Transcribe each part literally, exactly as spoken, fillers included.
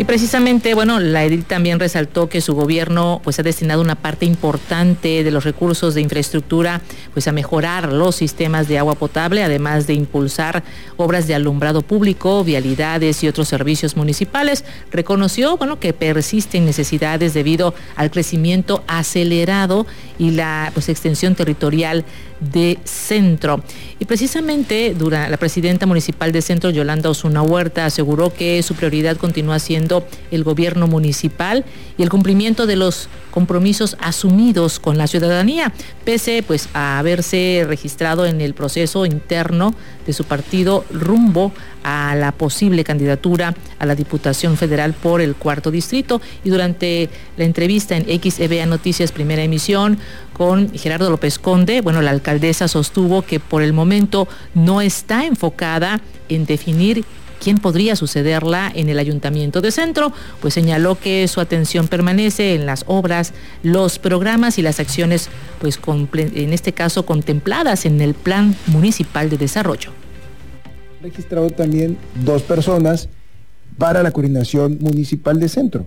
Y precisamente, bueno, la edil también resaltó que su gobierno pues ha destinado una parte importante de los recursos de infraestructura pues a mejorar los sistemas de agua potable, además de impulsar obras de alumbrado público, vialidades y otros servicios municipales. Reconoció, bueno, que persisten necesidades debido al crecimiento acelerado y la pues extensión territorial de Centro. Y precisamente durante la presidenta municipal de Centro, Yolanda Osuna Huerta, aseguró que su prioridad continúa siendo el gobierno municipal y el cumplimiento de los compromisos asumidos con la ciudadanía, pese pues a haberse registrado en el proceso interno de su partido rumbo a la posible candidatura a la Diputación Federal por el cuarto distrito. Y durante la entrevista en X E V A Noticias Primera Emisión con Gerardo López Conde, bueno, la alcaldesa sostuvo que por el momento no está enfocada en definir quién podría sucederla en el Ayuntamiento de Centro, pues señaló que su atención permanece en las obras, los programas y las acciones, pues en este caso contempladas en el Plan Municipal de Desarrollo. Registrado también dos personas para la coordinación municipal de Centro,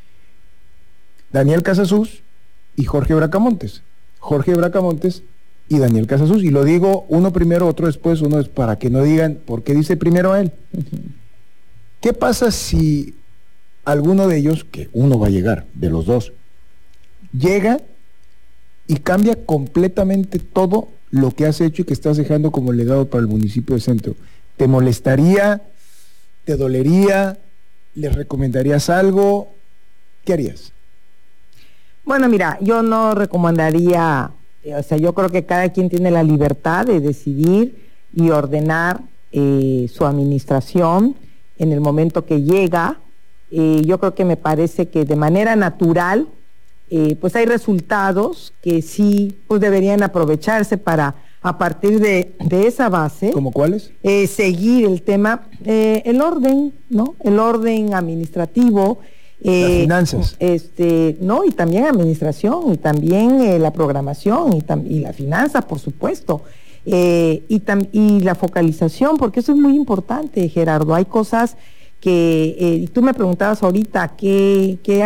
Daniel Casasus y Jorge Bracamontes. Jorge Bracamontes y Daniel Casasus, y lo digo uno primero, otro después, uno es para que no digan por qué dice primero a él. ¿Qué pasa si alguno de ellos, que uno va a llegar, de los dos, llega y cambia completamente todo lo que has hecho y que estás dejando como legado para el municipio de Centro? ¿Te molestaría? ¿Te dolería? ¿Les recomendarías algo? ¿Qué harías? Bueno, mira, yo no recomendaría, o sea, yo creo que cada quien tiene la libertad de decidir y ordenar eh, su administración en el momento que llega. Eh, yo creo que me parece que de manera natural, eh, pues hay resultados que sí pues deberían aprovecharse para, a partir de, de esa base. ¿Cómo cuáles? Eh, seguir el tema, eh, el orden, ¿no? El orden administrativo. Las Eh, finanzas. Este, no, y también administración, y también eh, la programación, y, tam y la finanza, por supuesto, eh, y, tam y la focalización, porque eso es muy importante, Gerardo. Hay cosas que, eh, tú me preguntabas ahorita, ¿qué, qué